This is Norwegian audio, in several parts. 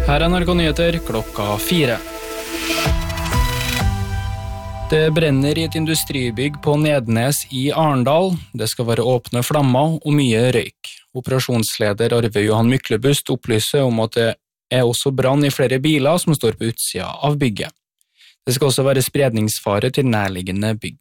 Her NRK Nyheter klokka 4. Det brenner i et industribygg på Nednes i Arendal. Det skal være åpne flammer og mye røyk. Operasjonsleder Arve Johan Myklebust opplyser om at det er også brann i flere biler som står på utsida av bygget. Det skal også være spredningsfare til nærliggende bygg.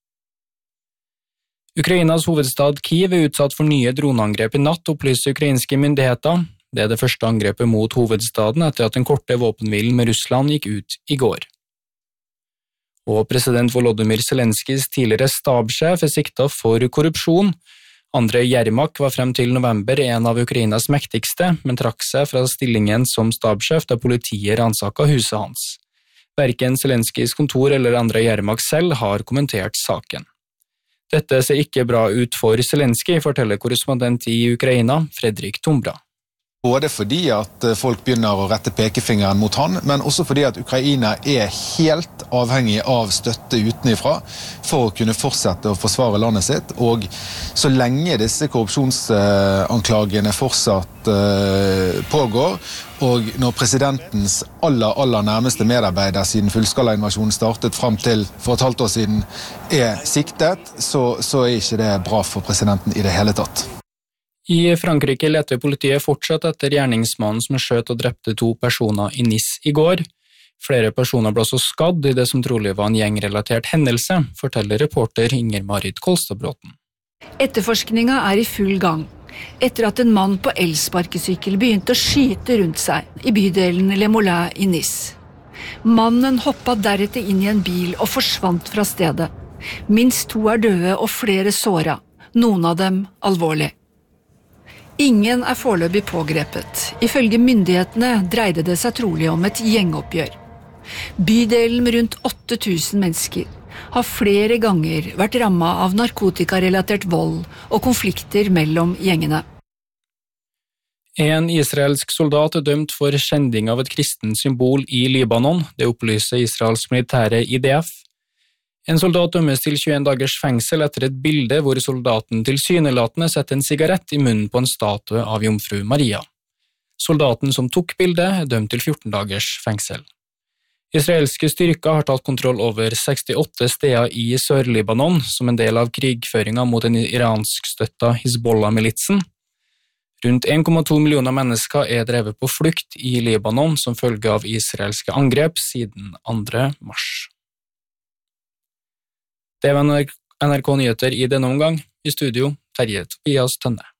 Ukrainas hovedstad Kyiv er utsatt for nye droneangrep i natt, opplyser ukrainske myndigheter. Det er det første angrepet mot hovedstaden etter at den korte våpenhvilen med Russland gikk ut i går. Og president Volodymyr Zelenskijs tidligere stabssjef er siktet for korrupsjon. Andrej Jermak var frem til november en av Ukrainas mektigste, men trakk seg fra stillingen som stabssjef da politiet ransaket huset hans. Hverken Zelenskijs kontor eller Andrej Jermak selv har kommentert saken. Dette ser ikke bra ut for Zelenskij, forteller korrespondent i Ukraina, Fredrik Tombra. Både fordi at folk begynner å rette pekefingeren mot han, men også fordi at Ukraina er helt avhengig av støtte utenifra for å kunne fortsette å forsvare landet sitt. Og så lenge disse korrupsjonsanklagene fortsatt pågår, og når presidentens aller nærmeste medarbeider siden fullskalainvasjonen startet frem til for et halvt år siden er siktet, så er ikke det bra for presidenten i det hele tatt. I Frankrike leter politiet fortsatt etter gjerningsmannen som skjøt og drepte 2 personer i Nice i går. Flere personer ble også skadd i det som trolig var en gjengrelatert hendelse, forteller reporter Inger-Marit Kolstadbråten. Etterforskninga er i full gang, etter at en mann på elsparkesykkel begynte å skyte rundt seg i bydelen Le Moulin i Nice. Mannen hoppet deretter inn i en bil og forsvant fra stedet. Minst 2 er døde og flere såra, noen av dem alvorlig. Ingen er foreløpig pågrepet. Ifølge myndighetene dreide det seg trolig om et gjengoppgjør. Bydelen med rundt 8000 mennesker har flere ganger vært rammet av narkotikarelatert vold og konflikter mellom gjengene. En israelsk soldat er dømt for skjending av et kristent symbol i Libanon, det opplyser Israels militære IDF. En soldat dømmes til 21 dagers fengsel etter et bilde hvor soldaten tilsynelatende setter en sigarett i munnen på en statue av jomfru Maria. Soldaten som tok bildet er dømt til 14 dagers fengsel. Israelske styrker har tatt kontroll over 68 steder i Sør-Libanon som en del av krigføringen mot den iransk-støtta Hizbollah-militsen. Rundt 1,2 millioner mennesker er drevet på flukt i Libanon som følge av israelske angrep siden 2. mars. Det var NRK Nyheter i denne omgang. I studio, Terje Tobias Tønne.